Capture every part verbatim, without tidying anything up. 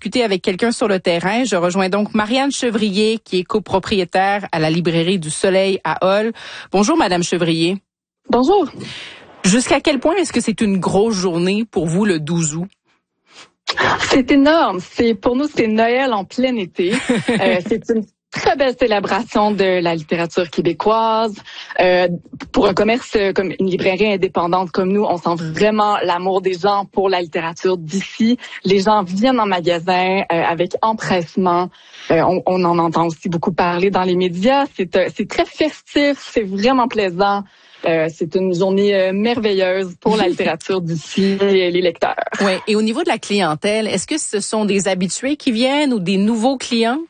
discuter avec quelqu'un sur le terrain. Je rejoins donc Marianne Chevrier, qui est copropriétaire à la librairie du Soleil à Hull. Bonjour, Madame Chevrier. Bonjour. Jusqu'à quel point est-ce que c'est une grosse journée pour vous, le douze août? C'est énorme. C'est pour nous, c'est Noël en plein été. euh, c'est une très belle célébration de la littérature québécoise. Euh, pour un commerce comme une librairie indépendante comme nous, on sent vraiment l'amour des gens pour la littérature d'ici. Les gens viennent en magasin euh, avec empressement. Euh, on, on en entend aussi beaucoup parler dans les médias. C'est, euh, c'est très festif, c'est vraiment plaisant. Euh, c'est une journée euh, merveilleuse pour la littérature d'ici et les lecteurs. Oui. Et au niveau de la clientèle, est-ce que ce sont des habitués qui viennent ou des nouveaux clients?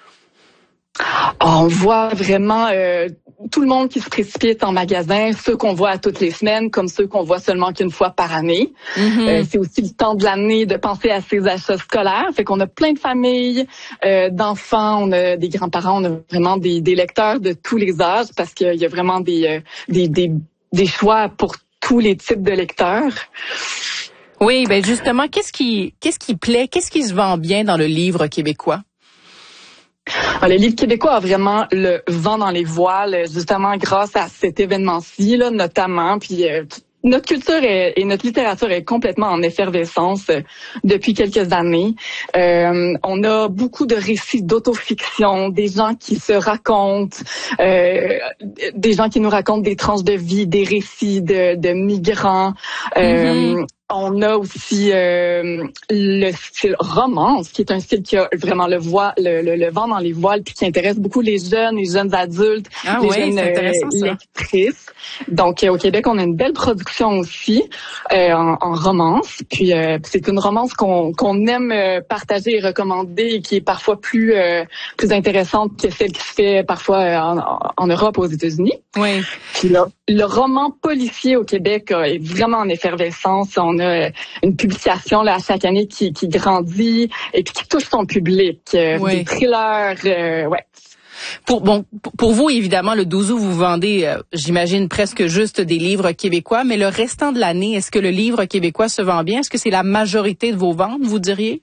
On voit vraiment euh, tout le monde qui se précipite en magasin, ceux qu'on voit à toutes les semaines, comme ceux qu'on voit seulement qu'une fois par année. Mm-hmm. Euh, c'est aussi le temps de l'année de penser à ses achats scolaires. Fait qu'on a plein de familles, euh, d'enfants, on a des grands-parents, on a vraiment des, des lecteurs de tous les âges parce qu'il y a vraiment des, euh, des, des, des choix pour tous les types de lecteurs. Oui, ben justement, qu'est-ce qui, qu'est-ce qui plaît, qu'est-ce qui se vend bien dans le livre québécois? Le livre québécois a vraiment le vent dans les voiles, justement grâce à cet événement-ci, là, notamment. Puis euh, notre culture est, et notre littérature est complètement en effervescence euh, depuis quelques années. Euh, on a beaucoup de récits d'autofiction, des gens qui se racontent, euh, des gens qui nous racontent des tranches de vie, des récits de, de migrants. Euh, mm-hmm. On a aussi euh, le style romance, qui est un style qui a vraiment le, voix, le, le, le vent dans les voiles, puis qui intéresse beaucoup les jeunes, les jeunes adultes, ah les oui, jeunes euh, lectrices. Donc, euh, au Québec, on a une belle production aussi euh, en, en romance. Puis, euh, c'est une romance qu'on, qu'on aime euh, partager et recommander, et qui est parfois plus euh, plus intéressante que celle qui se fait parfois euh, en, en Europe, aux États-Unis. Oui. Puis là, le roman policier au Québec euh, est vraiment en effervescence. On a une publication là à chaque année qui, qui grandit et puis qui touche son public. Euh, oui. Des thrillers, euh, ouais. Pour bon, pour vous évidemment, le douze août vous vendez, euh, j'imagine presque juste des livres québécois, mais le restant de l'année, est-ce que le livre québécois se vend bien? Est-ce que c'est la majorité de vos ventes, vous diriez?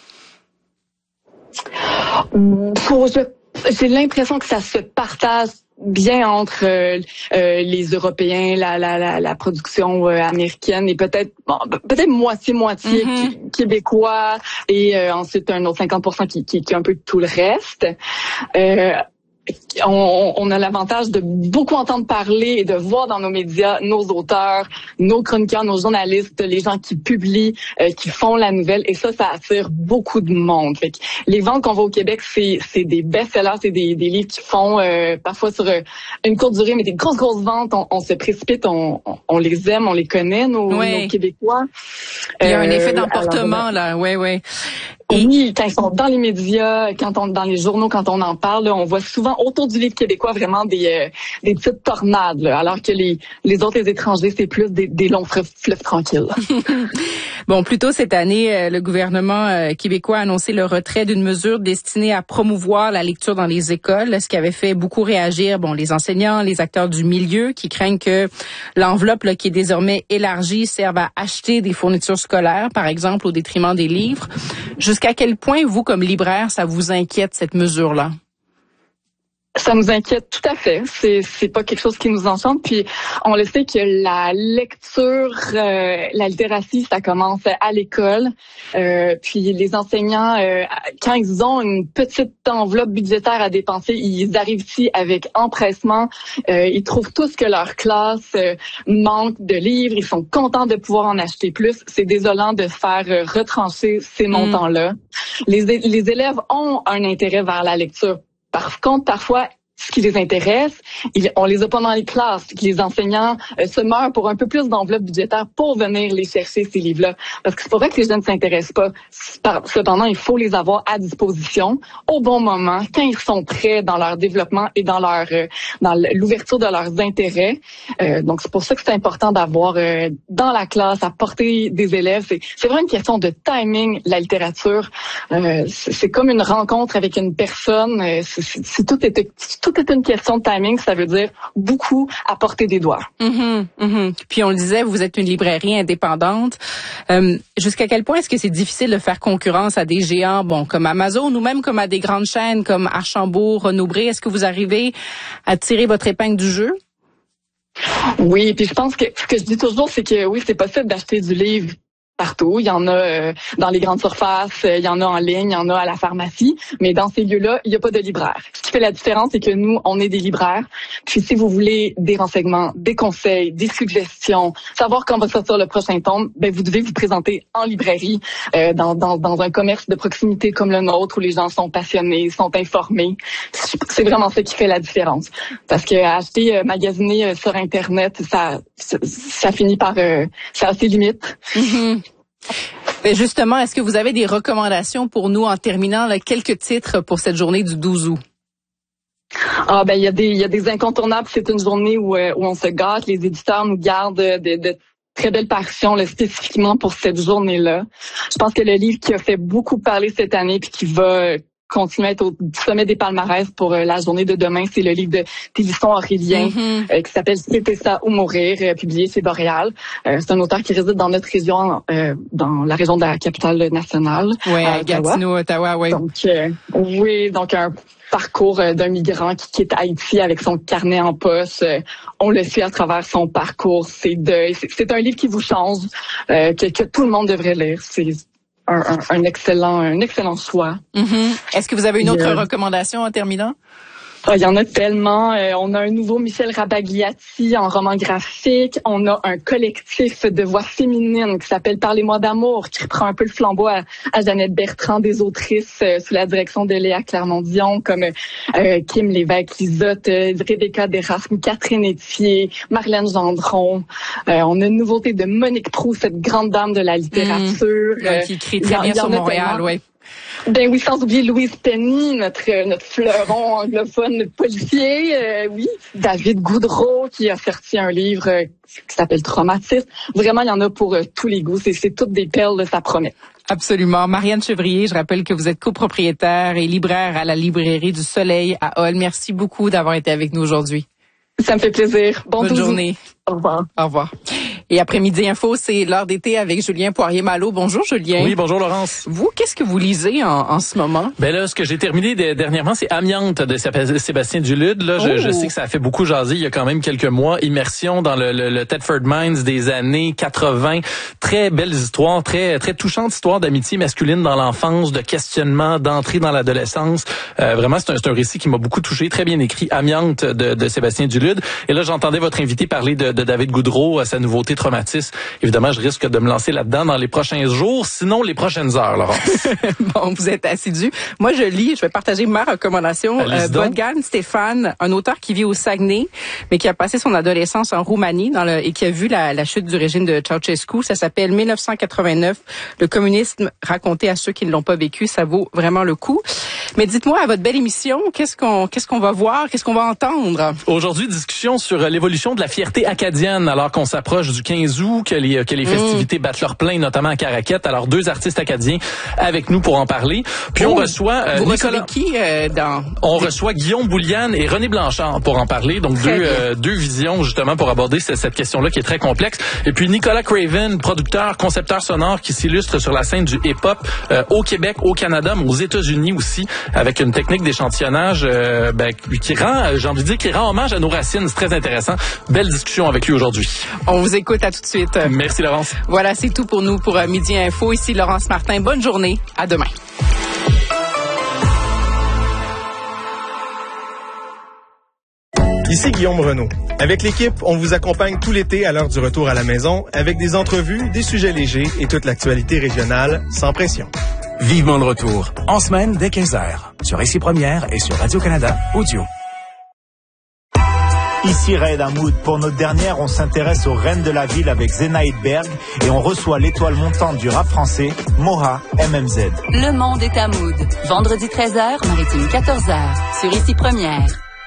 Pour, je, j'ai l'impression que ça se partage bien entre euh, euh, les Européens, la, la, la, la production euh, américaine et peut-être bon, peut-être moitié-moitié mm-hmm. québécois et euh, ensuite un autre cinquante pour cent qui, qui, qui est un peu tout le reste. Euh, On, on a l'avantage de beaucoup entendre parler et de voir dans nos médias nos auteurs, nos chroniqueurs, nos journalistes, les gens qui publient, euh, qui font la nouvelle, et ça, ça attire beaucoup de monde. Fait que les ventes qu'on voit au Québec, c'est, c'est des best-sellers, c'est des, des livres qui font euh, parfois sur euh, une courte durée, mais des grosses, grosses ventes. On, on se précipite, on, on, on les aime, on les connaît, nos, oui. nos Québécois. Il y a un euh, effet d'emportement, alors, là, oui, oui. Et oui, quand ils sont dans les médias, quand on dans les journaux, quand on en parle, là, on voit souvent autour du livre québécois vraiment des euh, des petites tornades, là, alors que les les autres les étrangers c'est plus des, des longs fleuves, fleuves tranquilles. Bon, plus tôt cette année, euh, le gouvernement euh, québécois a annoncé le retrait d'une mesure destinée à promouvoir la lecture dans les écoles, ce qui avait fait beaucoup réagir bon les enseignants, les acteurs du milieu qui craignent que l'enveloppe là, qui est désormais élargie serve à acheter des fournitures scolaires, par exemple, au détriment des livres. Jusqu'à quel point, vous, comme libraire, ça vous inquiète, cette mesure-là? Ça nous inquiète tout à fait. C'est c'est pas quelque chose qui nous enchante. Puis on le sait que la lecture, euh, la littératie, ça commence à l'école. Euh, puis les enseignants, euh, quand ils ont une petite enveloppe budgétaire à dépenser, ils arrivent ici avec empressement. Euh, ils trouvent tous que leur classe euh, manque de livres. Ils sont contents de pouvoir en acheter plus. C'est désolant de faire euh, retrancher ces montants-là. Mm. Les les élèves ont un intérêt vers la lecture. Par contre, parfois, ce qui les intéresse, ils, on les a pas dans les classes. Les enseignants euh, se meurent pour un peu plus d'enveloppe budgétaire pour venir les chercher, ces livres-là. Parce que c'est pas vrai que les jeunes ne s'intéressent pas. Cependant, il faut les avoir à disposition au bon moment, quand ils sont prêts dans leur développement et dans leur euh, dans l'ouverture de leurs intérêts. Euh, donc, c'est pour ça que c'est important d'avoir euh, dans la classe, à portée des élèves. C'est, c'est vraiment une question de timing, la littérature. Euh, c'est, c'est comme une rencontre avec une personne. Euh, c'est, c'est, c'est tout est tout tout est une question de timing, ça veut dire beaucoup à portée des doigts. Mm-hmm, mm-hmm. Puis on le disait, vous êtes une librairie indépendante. Euh, jusqu'à quel point est-ce que c'est difficile de faire concurrence à des géants, bon, comme Amazon ou même comme à des grandes chaînes comme Archambault, Renaud-Bré? Est-ce que vous arrivez à tirer votre épingle du jeu? Oui, puis je pense que ce que je dis toujours, c'est que oui, c'est possible d'acheter du livre partout. Il y en a euh, dans les grandes surfaces, euh, il y en a en ligne, il y en a à la pharmacie, mais dans ces lieux-là, il n'y a pas de libraire. Ce qui fait la différence, c'est que nous, on est des libraires. Puis si vous voulez des renseignements, des conseils, des suggestions, savoir quand va sortir le prochain tome, ben vous devez vous présenter en librairie, euh, dans, dans, dans un commerce de proximité comme le nôtre, où les gens sont passionnés, sont informés. C'est vraiment ça qui fait la différence. Parce que acheter, euh, magasiner euh, sur Internet, ça, ça, ça finit par... Euh, ça a ses limites. Mm-hmm. Et justement, est-ce que vous avez des recommandations pour nous en terminant là, quelques titres pour cette journée du douze août? Ah ben il y a des il y a des incontournables. C'est une journée où euh, où on se gâte. Les éditeurs nous gardent de, de très belles parutions là, spécifiquement pour cette journée-là. Je pense que le livre qui a fait beaucoup parler cette année puis qui va continuer à être au sommet des palmarès pour euh, la journée de demain, c'est le livre de Télisson Aurélien mm-hmm. euh, qui s'appelle C'était ça ou mourir, euh, publié chez Boréal. Euh, c'est un auteur qui réside dans notre région, euh, dans la région de la capitale nationale. Oui, à Gatineau, Ottawa, oui. Donc euh, oui, donc un parcours euh, d'un migrant qui quitte Haïti avec son carnet en poche. Euh, on le suit à travers son parcours, ses deuils. C'est, c'est un livre qui vous change, euh, que, que tout le monde devrait lire. C'est Un, un, un excellent, un excellent choix. Mm-hmm. Est-ce que vous avez une autre yeah. recommandation en terminant? Il y en a tellement. Euh, on a un nouveau Michel Rabagliati en roman graphique. On a un collectif de voix féminines qui s'appelle Parlez-moi d'amour, qui reprend un peu le flambeau à, à Jeannette Bertrand, des autrices euh, sous la direction de Léa Clermont-Dion, comme euh, Kim Lévesque-Lisotte, euh, Rebecca Derasme, Catherine Etier, Marlène Gendron. Euh, on a une nouveauté de Monique Proulx, cette grande dame de la littérature. Mmh, euh, qui écrit très bien sur Montréal, oui. Ben oui, sans oublier Louise Penny, notre notre fleuron anglophone policier. Euh, oui, David Goudreau qui a sorti un livre euh, qui s'appelle Traumatisme. Vraiment, il y en a pour euh, tous les goûts. C'est, c'est toutes des perles, ça promet. Absolument. Marianne Chevrier, je rappelle que vous êtes copropriétaire et libraire à la librairie du Soleil à Hull. Merci beaucoup d'avoir été avec nous aujourd'hui. Ça me fait plaisir. Bon Bonne journée. Au revoir. Au revoir. Et après-midi info, c'est l'heure d'été avec Julien Poirier-Malo. Bonjour Julien. Oui, bonjour Laurence. Vous, qu'est-ce que vous lisez en, en ce moment? Ben là, ce que j'ai terminé de, dernièrement, c'est Amiante de Sébastien Dulude. Là, je, oh. je sais que ça a fait beaucoup jaser il y a quand même quelques mois. Immersion dans le, le, le Thetford Mines des années quatre-vingts. Très belles histoires, très très touchantes histoires d'amitié masculine dans l'enfance, de questionnement, d'entrée dans l'adolescence. Euh, vraiment, c'est un, c'est un récit qui m'a beaucoup touché. Très bien écrit, Amiante de, de Sébastien Dulude. Et là, j'entendais votre invité parler de, de David Goudreau, à sa nouveauté Traumatisme. Évidemment, je risque de me lancer là-dedans dans les prochains jours, sinon les prochaines heures, Laurence. Bon, vous êtes assidu. Moi, je lis, je vais partager ma recommandation. Euh, Bogdan Stéphane, un auteur qui vit au Saguenay, mais qui a passé son adolescence en Roumanie dans le, et qui a vu la, la chute du régime de Ceausescu. Ça s'appelle mille neuf cent quatre-vingt-neuf, le communisme raconté à ceux qui ne l'ont pas vécu. Ça vaut vraiment le coup. Mais dites-moi, à votre belle émission, qu'est-ce qu'on, qu'est-ce qu'on va voir, qu'est-ce qu'on va entendre? Aujourd'hui, discussion sur l'évolution de la fierté acadienne, alors qu'on s'approche du quinze août, que les, que les festivités mmh. battent leur plein, notamment à Caraquette. Alors, deux artistes acadiens avec nous pour en parler. Puis oh, on reçoit... Euh, vous Nicolas... qui euh, dans... On reçoit Guillaume Bouliane et René Blanchard pour en parler. Donc, deux, euh, deux visions, justement, pour aborder cette, cette question-là qui est très complexe. Et puis, Nicolas Craven, producteur, concepteur sonore qui s'illustre sur la scène du hip-hop euh, au Québec, au Canada, mais aux États-Unis aussi, avec une technique d'échantillonnage euh, ben, qui rend, j'ai envie de dire, qui rend hommage à nos racines. C'est très intéressant. Belle discussion avec lui aujourd'hui. On vous écoute, à tout de suite. Merci Laurence. Voilà, c'est tout pour nous pour euh, Midi Info. Ici Laurence Martin. Bonne journée. À demain. Ici Guillaume Renaud. Avec l'équipe, on vous accompagne tout l'été à l'heure du retour à la maison avec des entrevues, des sujets légers et toute l'actualité régionale sans pression. Vivement le retour. En semaine dès quinze heures. Sur Ici Première et sur Radio-Canada Audio. Ici Raed Hamoud. Pour notre dernière, on s'intéresse aux reines de la ville avec Zenaïd Berg et on reçoit l'étoile montante du rap français, Moha M M Z. Le monde est Hamoud. Vendredi treize heures, Maritime quatorze heures. Sur Ici Première.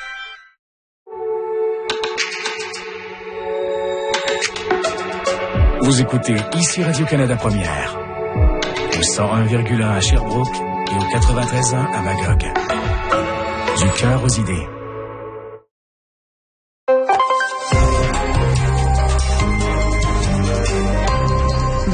Vous écoutez Ici Radio-Canada Première. Au cent un virgule un à Sherbrooke et au quatre-vingt-treize virgule un à Magog. Du cœur aux idées.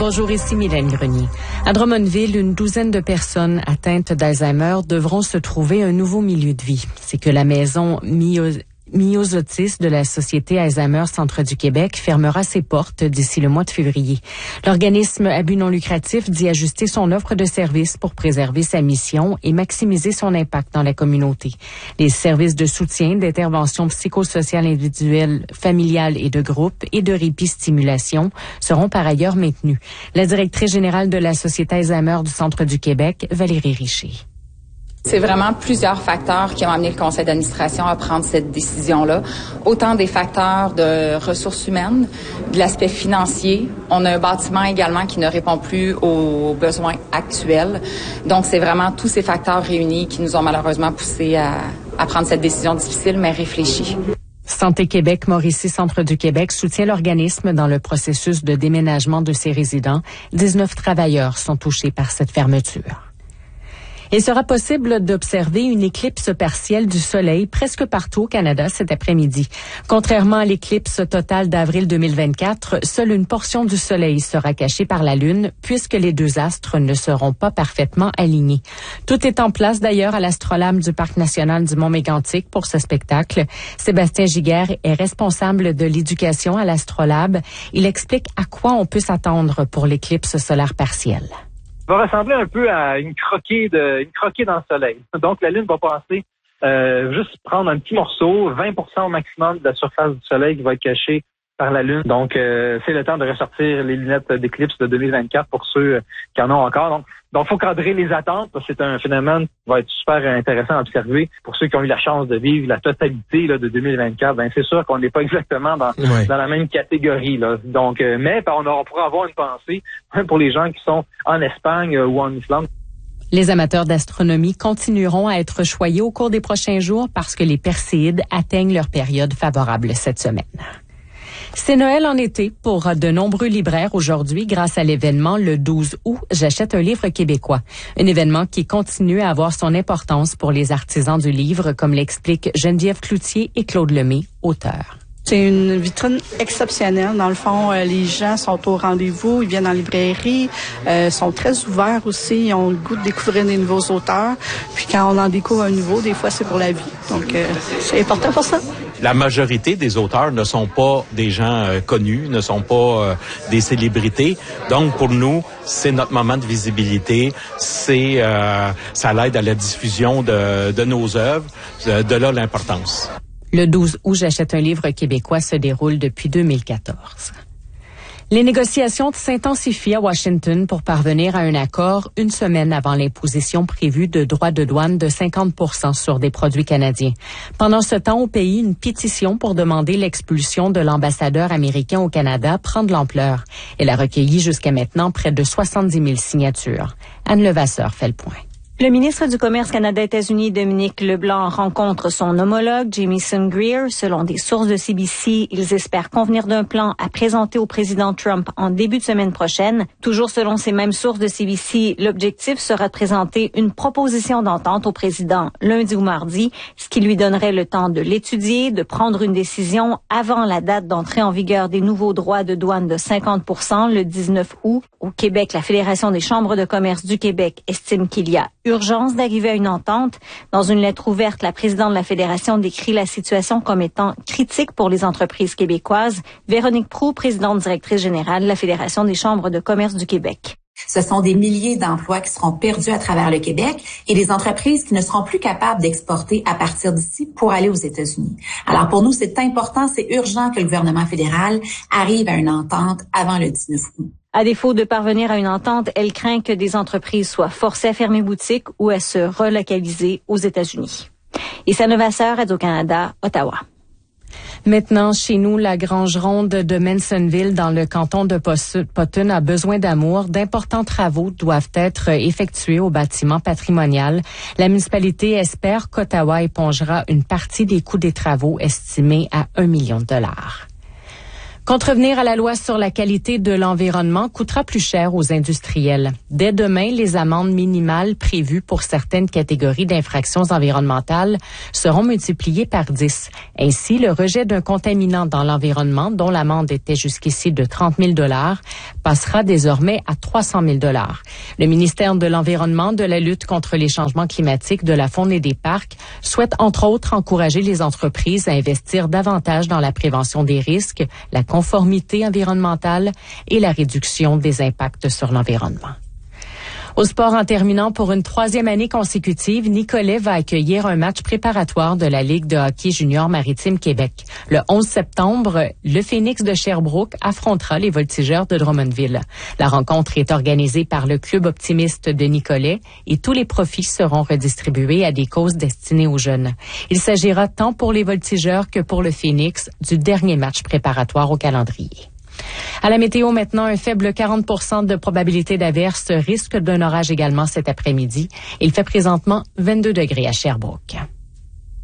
Bonjour, ici Mylène Grenier. À Drummondville, une douzaine de personnes atteintes d'Alzheimer devront se trouver un nouveau milieu de vie. C'est que la maison Mio... Myosotis de la Société Alzheimer Centre du Québec fermera ses portes d'ici le mois de février. L'organisme à but non lucratif dit ajuster son offre de services pour préserver sa mission et maximiser son impact dans la communauté. Les services de soutien, d'intervention psychosociale individuelle, familiale et de groupe et de répit-stimulation seront par ailleurs maintenus. La directrice générale de la Société Alzheimer du Centre du Québec, Valérie Richer. C'est vraiment plusieurs facteurs qui ont amené le conseil d'administration à prendre cette décision-là. Autant des facteurs de ressources humaines, de l'aspect financier. On a un bâtiment également qui ne répond plus aux besoins actuels. Donc, c'est vraiment tous ces facteurs réunis qui nous ont malheureusement poussés à, à prendre cette décision difficile, mais réfléchie. Santé Québec, Mauricie Centre du Québec soutient l'organisme dans le processus de déménagement de ses résidents. dix-neuf travailleurs sont touchés par cette fermeture. Il sera possible d'observer une éclipse partielle du soleil presque partout au Canada cet après-midi. Contrairement à l'éclipse totale d'avril deux mille vingt-quatre, seule une portion du soleil sera cachée par la Lune puisque les deux astres ne seront pas parfaitement alignés. Tout est en place d'ailleurs à l'astrolabe du Parc national du Mont-Mégantic pour ce spectacle. Sébastien Giguère est responsable de l'éducation à l'astrolabe. Il explique à quoi on peut s'attendre pour l'éclipse solaire partielle. Va ressembler un peu à une croquée de une croquée dans le soleil. Donc la Lune va passer euh, juste prendre un petit morceau, vingt pour cent au maximum de la surface du soleil qui va être cachée par la Lune. Donc euh, c'est le temps de ressortir les lunettes d'éclipse de deux mille vingt-quatre pour ceux qui en ont encore. Donc donc faut cadrer les attentes parce que c'est un phénomène qui va être super intéressant à observer pour ceux qui ont eu la chance de vivre la totalité là, de deux mille vingt-quatre. Ben c'est sûr qu'on n'est pas exactement dans ouais. dans la même catégorie là. Donc euh, mais on, on pourra avoir une pensée même pour les gens qui sont en Espagne euh, ou en Islande. Les amateurs d'astronomie continueront à être choyés au cours des prochains jours parce que les Perséides atteignent leur période favorable cette semaine. C'est Noël en été pour de nombreux libraires aujourd'hui grâce à l'événement le douze août, J'achète un livre québécois. Un événement qui continue à avoir son importance pour les artisans du livre, comme l'expliquent Geneviève Cloutier et Claude Lemay, auteurs. C'est une vitrine exceptionnelle. Dans le fond, euh, les gens sont au rendez-vous, ils viennent en librairie, euh, sont très ouverts aussi, ils ont le goût de découvrir des nouveaux auteurs. Puis quand on en découvre un nouveau, des fois c'est pour la vie. Donc euh, c'est important pour ça. La majorité des auteurs ne sont pas des gens euh, connus, ne sont pas euh, des célébrités. Donc pour nous, c'est notre moment de visibilité, c'est euh, ça l'aide à la diffusion de, de nos œuvres, de là l'importance. Le douze août, J'achète un livre québécois se déroule depuis deux mille quatorze. Les négociations s'intensifient à Washington pour parvenir à un accord une semaine avant l'imposition prévue de droits de douane de cinquante pour cent sur des produits canadiens. Pendant ce temps, au pays, une pétition pour demander l'expulsion de l'ambassadeur américain au Canada prend de l'ampleur. Elle a recueilli jusqu'à maintenant près de soixante-dix mille signatures. Anne Levasseur fait le point. Le ministre du Commerce Canada-États-Unis, Dominique Leblanc, rencontre son homologue, Jamieson Greer. Selon des sources de C B C, ils espèrent convenir d'un plan à présenter au président Trump en début de semaine prochaine. Toujours selon ces mêmes sources de C B C, l'objectif sera de présenter une proposition d'entente au président lundi ou mardi, ce qui lui donnerait le temps de l'étudier, de prendre une décision avant la date d'entrée en vigueur des nouveaux droits de douane de cinquante pour cent le dix-neuf août. Au Québec, la Fédération des chambres de commerce du Québec estime qu'il y a urgence d'arriver à une entente. Dans une lettre ouverte, la présidente de la Fédération décrit la situation comme étant critique pour les entreprises québécoises. Véronique Proulx, présidente directrice générale de la Fédération des chambres de commerce du Québec. Ce sont des milliers d'emplois qui seront perdus à travers le Québec et des entreprises qui ne seront plus capables d'exporter à partir d'ici pour aller aux États-Unis. Alors pour nous, c'est important, c'est urgent que le gouvernement fédéral arrive à une entente avant le dix-neuf août. À défaut de parvenir à une entente, elle craint que des entreprises soient forcées à fermer boutique ou à se relocaliser aux États-Unis. Et Anne Levasseur, Radio-Canada, Ottawa. Maintenant, chez nous, la Grange Ronde de Mansonville, dans le canton de Potton, a besoin d'amour. D'importants travaux doivent être effectués au bâtiment patrimonial. La municipalité espère qu'Ottawa épongera une partie des coûts des travaux estimés à un million de dollars. Contrevenir à la loi sur la qualité de l'environnement coûtera plus cher aux industriels. Dès demain, les amendes minimales prévues pour certaines catégories d'infractions environnementales seront multipliées par dix. Ainsi, le rejet d'un contaminant dans l'environnement, dont l'amende était jusqu'ici de trente mille dollars, passera désormais à trois cent mille dollars. Le ministère de l'Environnement, de la lutte contre les changements climatiques, de la faune et des parcs souhaite entre autres encourager les entreprises à investir davantage dans la prévention des risques, la conformité environnementale et la réduction des impacts sur l'environnement. Au sport, en terminant, pour une troisième année consécutive, Nicolet va accueillir un match préparatoire de la Ligue de hockey junior maritime Québec. Le onze septembre, le Phoenix de Sherbrooke affrontera les Voltigeurs de Drummondville. La rencontre est organisée par le Club optimiste de Nicolet et tous les profits seront redistribués à des causes destinées aux jeunes. Il s'agira tant pour les Voltigeurs que pour le Phoenix du dernier match préparatoire au calendrier. À la météo maintenant, un faible quarante pour cent de probabilité d'averse, risque d'un orage également cet après-midi. Il fait présentement vingt-deux degrés à Sherbrooke.